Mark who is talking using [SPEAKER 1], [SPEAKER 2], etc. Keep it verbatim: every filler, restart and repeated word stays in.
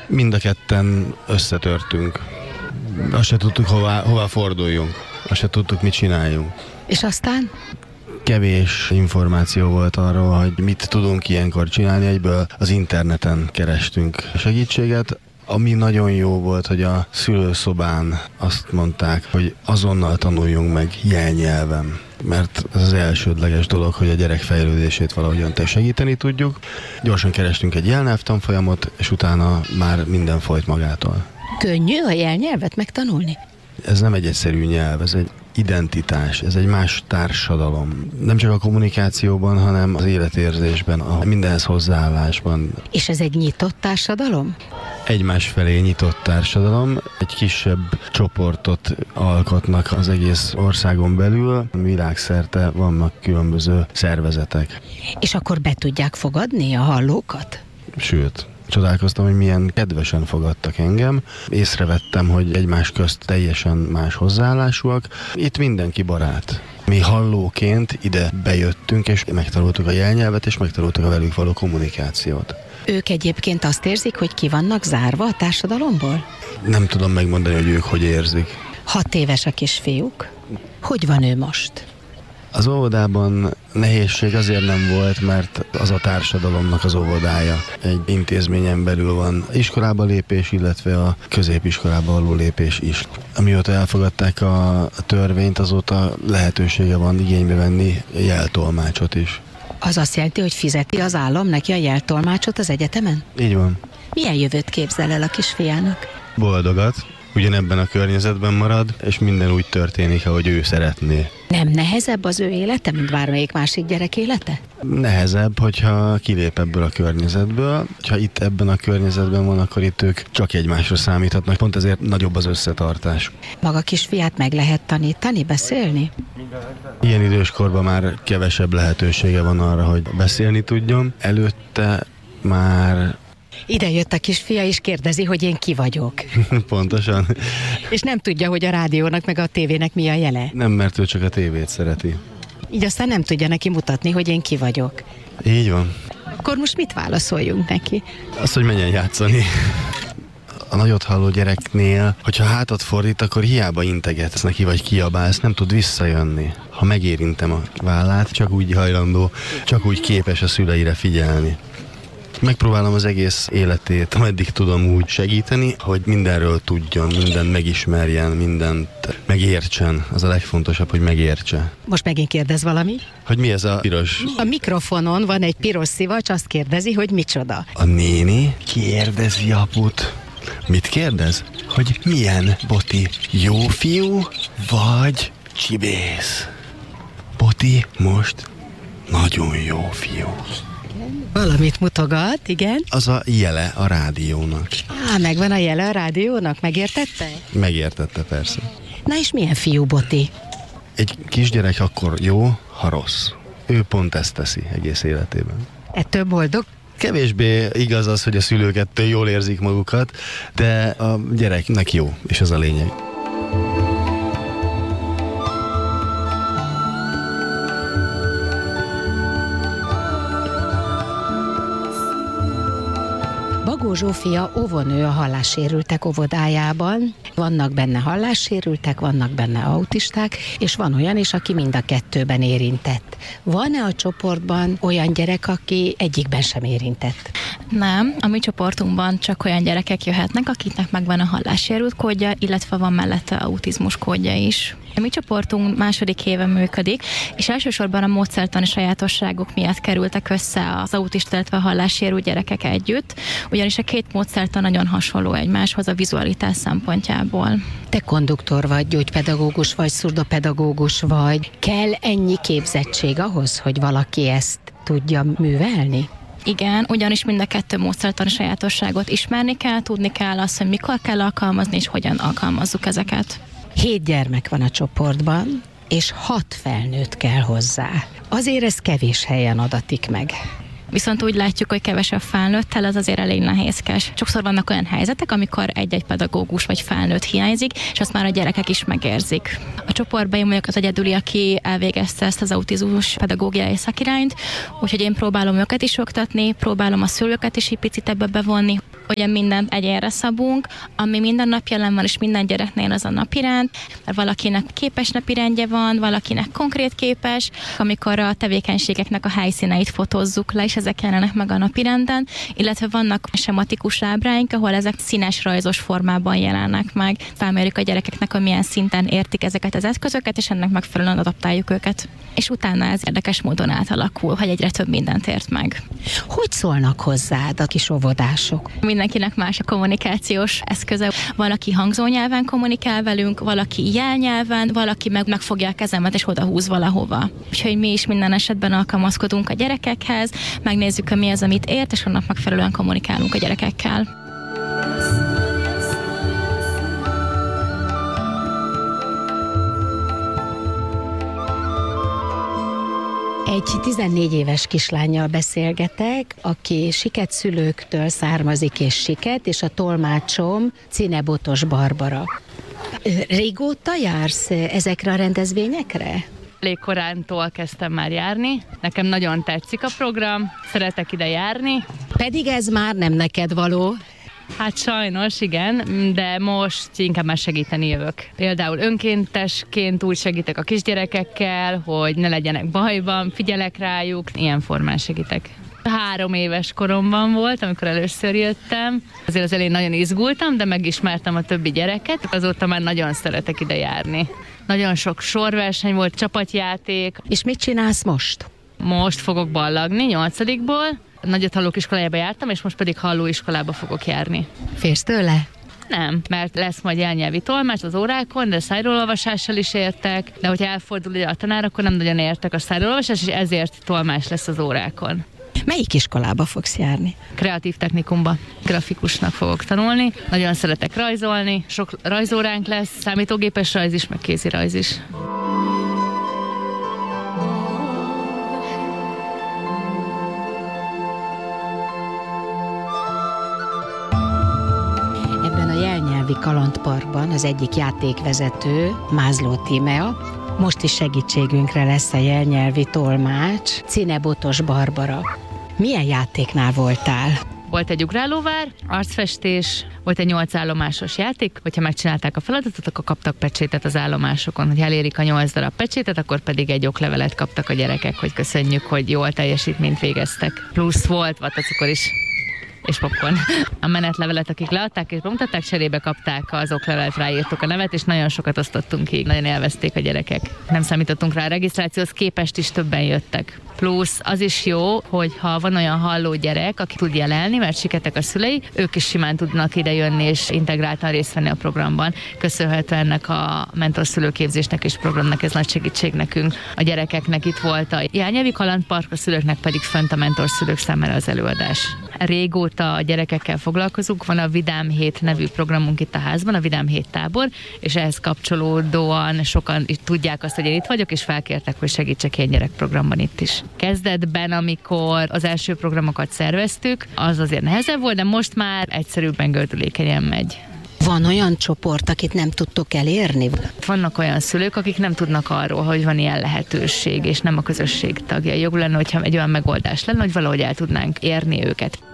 [SPEAKER 1] Mind a ketten összetörtünk. Azt se tudtuk, hová, hová forduljunk. Azt se tudtuk, mit csináljunk.
[SPEAKER 2] És aztán?
[SPEAKER 1] Kevés információ volt arról, hogy mit tudunk ilyenkor csinálni, egyből az interneten kerestünk segítséget. Ami nagyon jó volt, hogy a szülőszobán azt mondták, hogy azonnal tanuljunk meg jelnyelven, mert ez az elsődleges dolog, hogy a gyerek fejlődését valahogyan segíteni tudjuk. Gyorsan kerestünk egy jelnyelvtanfolyamot, és utána már minden folyt magától.
[SPEAKER 2] Könnyű a jelnyelvet megtanulni?
[SPEAKER 1] Ez nem egy egyszerű nyelv, ez egy identitás, ez egy más társadalom. Nem csak a kommunikációban, hanem az életérzésben, a mindenhez hozzáállásban.
[SPEAKER 2] És ez egy nyitott társadalom?
[SPEAKER 1] Egymás felé nyitott társadalom. Egy kisebb csoportot alkotnak az egész országon belül. Világszerte vannak különböző szervezetek.
[SPEAKER 2] És akkor be tudják fogadni a hallókat?
[SPEAKER 1] Sőt, csodálkoztam, hogy milyen kedvesen fogadtak engem. Észrevettem, hogy egymás közt teljesen más hozzáállásúak. Itt mindenki barát. Mi hallóként ide bejöttünk, és megtanultuk a jelnyelvet, és megtanultuk a velük való kommunikációt.
[SPEAKER 2] Ők egyébként azt érzik, hogy ki vannak zárva a társadalomból?
[SPEAKER 1] Nem tudom megmondani, hogy ők hogy érzik.
[SPEAKER 2] Hat éves a kisfiúk. Hogy van ő most?
[SPEAKER 1] Az óvodában nehézség azért nem volt, mert az a társadalomnak az óvodája. Egy intézményen belül van iskolába lépés, illetve a középiskolába való lépés is. Amióta elfogadták a törvényt, azóta lehetősége van igénybe venni jeltolmácsot is.
[SPEAKER 2] Az azt jelenti, hogy fizeti az állam neki a jeltolmácsot az egyetemen?
[SPEAKER 1] Így van.
[SPEAKER 2] Milyen jövőt képzel el a kisfiának?
[SPEAKER 1] Boldogat, ugyanebben a környezetben marad, és minden úgy történik, ahogy ő szeretné.
[SPEAKER 2] Nem nehezebb az ő élete, mint bármelyik másik gyerek élete?
[SPEAKER 1] Nehezebb, hogyha kilép ebből a környezetből. Ha itt ebben a környezetben van, akkor itt ők csak egymásra számíthatnak. Pont ezért nagyobb az összetartás.
[SPEAKER 2] Maga kisfiát meg lehet tanítani, beszélni?
[SPEAKER 1] Ilyen időskorban már kevesebb lehetősége van arra, hogy beszélni tudjon. Előtte már...
[SPEAKER 2] Ide jött a kisfia, és kérdezi, hogy én ki vagyok.
[SPEAKER 1] Pontosan.
[SPEAKER 2] És nem tudja, hogy a rádiónak meg a tévének mi a jele.
[SPEAKER 1] Nem, mert ő csak a tévét szereti.
[SPEAKER 2] Így aztán nem tudja neki mutatni, hogy én ki vagyok.
[SPEAKER 1] Így van.
[SPEAKER 2] Akkor most mit válaszoljunk neki?
[SPEAKER 1] Azt, hogy menjen játszani. A nagyot halló gyereknél, hogyha hátat fordít, akkor hiába integetsz neki, vagy kiabálsz, nem tud visszajönni. Ha megérintem a vállát, csak úgy hajlandó, csak úgy képes a szüleire figyelni. Megpróbálom az egész életét, ameddig tudom úgy segíteni, hogy mindenről tudjon, mindent megismerjen, mindent megértsen. Az a legfontosabb, hogy megértse.
[SPEAKER 2] Most megint kérdez valami?
[SPEAKER 1] Hogy mi ez a piros?
[SPEAKER 2] A mikrofonon van egy piros szivacs, azt kérdezi, hogy micsoda.
[SPEAKER 1] A néni kérdezi aput. Mit kérdez? Hogy milyen Boti? Jó fiú vagy csibész? Boti most nagyon jó fiú.
[SPEAKER 2] Valamit mutogat, igen.
[SPEAKER 1] Az a jele a rádiónak.
[SPEAKER 2] Á, megvan a jele a rádiónak, megértette?
[SPEAKER 1] Megértette, persze.
[SPEAKER 2] Na és milyen fiú Boti?
[SPEAKER 1] Egy kisgyerek akkor jó, ha rossz. Ő pont ezt teszi egész életében.
[SPEAKER 2] Ettől boldog?
[SPEAKER 1] Kevésbé igaz az, hogy a szülők ettől jól érzik magukat, de a gyereknek jó, és ez a lényeg.
[SPEAKER 2] Bagó Zsófia óvónő a hallássérültek óvodájában. Vannak benne hallássérültek, vannak benne autisták, és van olyan is, aki mind a kettőben érintett. Van-e a csoportban olyan gyerek, aki egyikben sem érintett?
[SPEAKER 3] Nem, a mi csoportunkban csak olyan gyerekek jöhetnek, akiknek megvan a hallássérült kódja, illetve van mellette autizmus kódja is. A mi csoportunk második éve működik, és elsősorban a módszertani sajátosságok miatt kerültek össze az autista, illetve a hallássérült gyerekek együtt, ugyanis a két módszertan nagyon hasonló egymáshoz a vizualitás szempontjából.
[SPEAKER 2] Te konduktor vagy, gyógypedagógus vagy, szurdopedagógus vagy. Kell ennyi képzettség ahhoz, hogy valaki ezt tudja művelni?
[SPEAKER 3] Igen, ugyanis mind a kettő módszertani sajátosságot ismerni kell, tudni kell azt, hogy mikor kell alkalmazni, és hogyan alkalmazzuk ezeket.
[SPEAKER 2] Hét gyermek van a csoportban, és hat felnőtt kell hozzá. Azért ez kevés helyen adatik meg.
[SPEAKER 3] Viszont úgy látjuk, hogy kevesebb felnőttel, az azért elég nehézkes. Sokszor vannak olyan helyzetek, amikor egy-egy pedagógus vagy felnőtt hiányzik, és azt már a gyerekek is megérzik. A csoportban én vagyok az egyedüli, aki elvégezte ezt az autizmus pedagógiai szakirányt, úgyhogy én próbálom őket is oktatni, próbálom a szülőket is egy picit ebbe bevonni, hogy mindent egyénre szabunk, ami minden nap jelen van, és minden gyereknél az a napirend, mert valakinek képes napirendje van, valakinek konkrét képes, amikor a tevékenységeknek a helyszíneit fotózzuk le, és ezek jelenek meg a napirenden, illetve vannak sematikus ábráink, ahol ezek színes rajzos formában jelennek meg. Felmérjük a gyerekeknek, hogy milyen szinten értik ezeket az eszközöket, és ennek megfelelően adaptáljuk őket. És utána ez érdekes módon átalakul, hogy egyre több mindent ért meg.
[SPEAKER 2] Hogy szólnak hozzád a kis óvodások?
[SPEAKER 3] Mindenkinek más a kommunikációs eszköze. Valaki hangzónyelven kommunikál velünk, valaki jelnyelven, valaki meg megfogja a kezemet és odahúz valahova. Úgyhogy mi is minden esetben alkalmazkodunk a gyerekekhez, megnézzük, hogy mi az, amit ért, és annak megfelelően kommunikálunk a gyerekekkel.
[SPEAKER 2] Egy tizennégy éves kislánnyal beszélgetek, aki siket szülőktől származik és siket, és a tolmácsom Cinebotos Barbara. Régóta jársz ezekre a rendezvényekre?
[SPEAKER 4] Elég korántól kezdtem már járni. Nekem nagyon tetszik a program, szeretek ide járni.
[SPEAKER 2] Pedig ez már nem neked való.
[SPEAKER 4] Hát sajnos, igen, de most inkább már segíteni jövök. Például önkéntesként úgy segítek a kisgyerekekkel, hogy ne legyenek bajban, figyelek rájuk, ilyen formán segítek. Három éves koromban volt, amikor először jöttem. Azért az elején nagyon izgultam, de megismertem a többi gyereket, azóta már nagyon szeretek ide járni. Nagyon sok sorverseny volt, csapatjáték.
[SPEAKER 2] És mit csinálsz most?
[SPEAKER 4] Most fogok ballagni, nyolcadikból. Nagyot hallók iskolájába jártam, és most pedig hallóiskolába fogok járni.
[SPEAKER 2] Félsz tőle?
[SPEAKER 4] Nem, mert lesz majd jelnyelvi tolmács az órákon, de szájrólolvasással is értek, de hogyha elfordul ugye a tanár, akkor nem nagyon értek a szájrólolvasás, és ezért tolmács lesz az órákon.
[SPEAKER 2] Melyik iskolába fogsz járni?
[SPEAKER 4] Kreatív technikumba, grafikusnak fogok tanulni. Nagyon szeretek rajzolni, sok rajzóránk lesz, számítógépes rajz is, meg kézirajz is.
[SPEAKER 2] Jelnyelvi kalandparkban az egyik játékvezető, Mázló Tímea, most is segítségünkre lesz a jelnyelvi tolmács, Cinebotos Barbara. Milyen játéknál voltál?
[SPEAKER 4] Volt egy ugrálóvár, arcfestés, volt egy nyolc állomásos játék, hogyha megcsinálták a feladatot, akkor kaptak pecsétet az állomásokon, hogy elérik a nyolc darab pecsétet, akkor pedig egy oklevelet kaptak a gyerekek, hogy köszönjük, hogy jól teljesítményt végeztek. Plusz volt vatacukor is. És popcorn. A menetlevelet, akik leadták és bemutatták, cserébe kapták az oklevelet, ráírtuk a nevet, és nagyon sokat osztottunk ki. Nagyon élvezték a gyerekek. Nem számítottunk rá, a regisztrációhoz képest is többen jöttek. Plusz az is jó, hogy ha van olyan halló gyerek, aki tud jelelni, mert siketek a szülei, ők is simán tudnak ide jönni és integráltan részt venni a programban. Köszönhető ennek a mentorszülőképzésnek és programnak, ez nagy segítség nekünk. A gyerekeknek itt volt a jelnyelvi kalandpark, a szülőknek pedig fönt a mentorszülők számára az előadás. Régóta a gyerekekkel foglalkozunk, van a Vidám hét nevű programunk itt a házban, a Vidám hét tábor, és ehhez kapcsolódóan sokan itt tudják azt, hogy én itt vagyok, és felkértek, hogy segítsek ilyen gyerekprogramban itt is. Kezdetben, amikor az első programokat szerveztük, az azért nehezebb volt, de most már egyszerűbben gördülékenyen megy.
[SPEAKER 2] Van olyan csoport, akit nem tudtok elérni?
[SPEAKER 4] Vannak olyan szülők, akik nem tudnak arról, hogy van ilyen lehetőség, és nem a közösség tagjai. Jobb lenne, hogyha egy olyan megoldás lenne, hogy valahogy el tudnánk érni őket.